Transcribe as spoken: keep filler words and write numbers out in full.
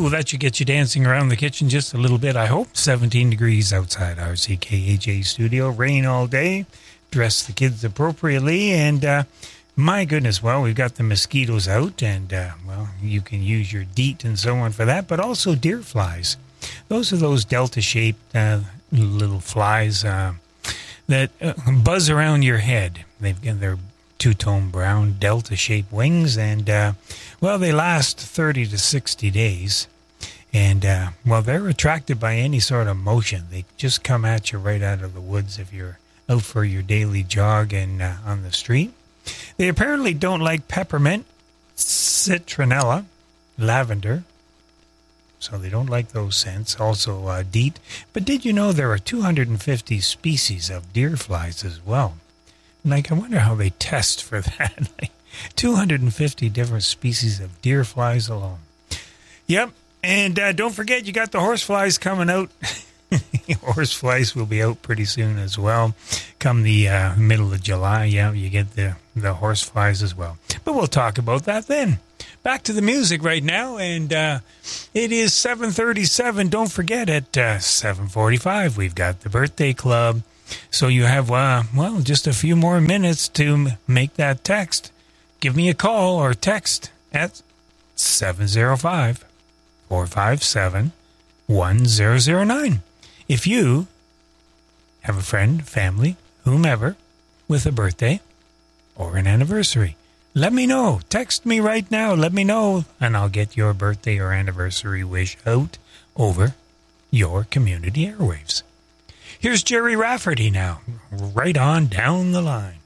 Ooh, that should get you dancing around the kitchen just a little bit, I hope. seventeen degrees outside our C K H A studio. Rain all day. Dress the kids appropriately. And, uh, my goodness, well, we've got the mosquitoes out. And, uh, well, you can use your DEET and so on for that. But also deer flies. Those are those delta-shaped uh, little flies uh, that uh, buzz around your head. They've got their two-tone brown delta-shaped wings, and, uh, well, they last thirty to sixty days. And, uh, well, they're attracted by any sort of motion. They just come at you right out of the woods if you're out for your daily jog and uh, on the street. They apparently don't like peppermint, citronella, lavender, so they don't like those scents. Also, uh, DEET. But did you know there are two hundred fifty species of deer flies as well? Like, I wonder how they test for that. Like, two hundred fifty different species of deer flies alone. Yep. And uh, don't forget, you got the horseflies coming out. Horseflies will be out pretty soon as well. Come the uh, middle of July, yeah, you get the, the horseflies as well. But we'll talk about that then. Back to the music right now, and uh, it is seven thirty-seven. Don't forget, at uh, seven forty-five, we've got the birthday club. So you have, uh, well, just a few more minutes to make that text. Give me a call or text at seven oh five, four five seven, one zero zero nine. If you have a friend, family, whomever, with a birthday or an anniversary, let me know. Text me right now. Let me know, and I'll get your birthday or anniversary wish out over your community airwaves. Here's Jerry Rafferty now, right on down the line.